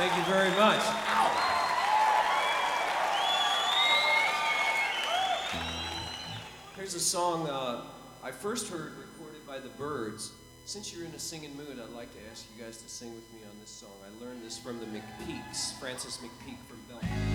Thank you very much. Here's a song I first heard recorded by the Byrds. Since you're in a singing mood, I'd like to ask you guys to sing with me on this song. I learned this from the McPeaks, Francis McPeak from Belfast.